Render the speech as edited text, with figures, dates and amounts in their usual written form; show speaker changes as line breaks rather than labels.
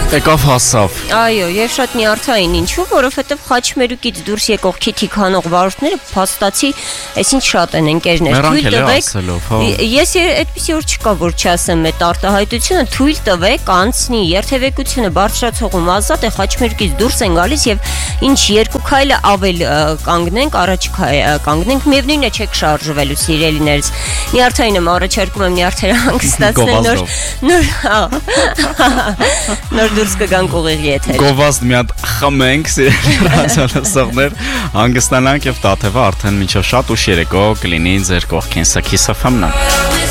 Եկավ հասավ։
Այո, եւ շատ նյարդային, ինչու, որովհետեւ խաչմերուկից դուրս եկող քիթիկ հանող վարորդները փաստացի, այսինչ շատ են ընկերներ, թույլ տվեք։ Ես այդպեսի որ չկա, որ չասեմ այդ արտահայտությունը, թույլ տվեք, անցնի, երթևեկությունը բարձրացողում ազատ է, խաչմերուկից դուրս են գալիս եւ ինչ երկու քայլը ավել կանգնենք, առաջ կանգնենք, միևնույնն է չեք շարժվելու սիրելիներս։ Նյարդային եմ առաջարկում եմ նյարդերը հանգստացնել նոր դուրս կգանք ուղիղ եթեր։
Գովազդ մի հատ խմենք, սիրելի ռադիոլսողներ, հանգստանանք եւ Տաթևը արդեն մինչև շատ ուշ երեկո կլինի ձեր կողքին Kiss FM-ն։